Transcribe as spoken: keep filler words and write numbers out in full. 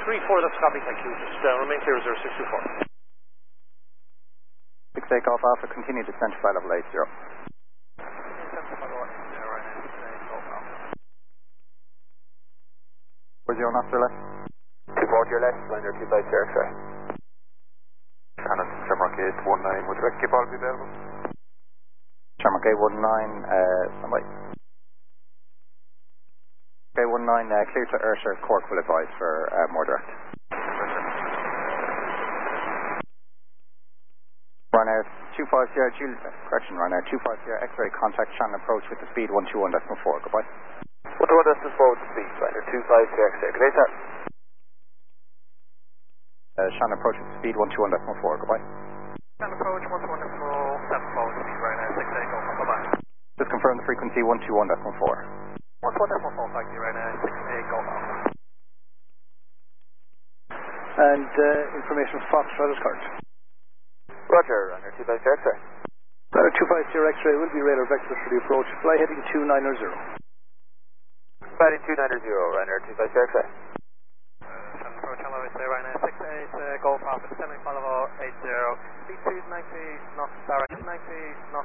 three four, that's copy, thank you. Just uh, remain clear, zero six two four. six eight Golf Alpha, continue descent to flight level eight zero. Where's your master left? two four to your left, Liner two five zero X-ray. Shannon, Shamrock eight one nine, would rescue ball be available? Shamrock eight one nine, uh, standby. eight one nine, uh, clear to Ursher, Cork will advise for uh, more direct. Ryanair two five zero, Julie, correction, Ryanair two five zero, X-ray, contact Shannon approach with the speed one two one point four, goodbye. one two one decimal four with the speed, Liner two five zero X-ray, good day, sir. Uh, Shannon approach with the speed one two one point four, goodbye. Shannon approach one two one decimal seven four with the speed, Ryanair six eight Golf Alpha, bye-bye. Just confirm the frequency one two one point four. one two one decimal four, thank you, Ryanair six eight Golf Alpha. And uh, information from Foxtrot is correct. Roger, Liner two five zero X-ray. Liner two five zero X-ray will be radar vector for the approach. Fly heading two nine zero. Fighting two nine zero, Ryanair two five zero X-ray. Shannon approach, hello, it's uh, Ryanair six eight uh, Golf Alpha, descending flight level eight zero. Speed two ninety knots direct, ninety knots.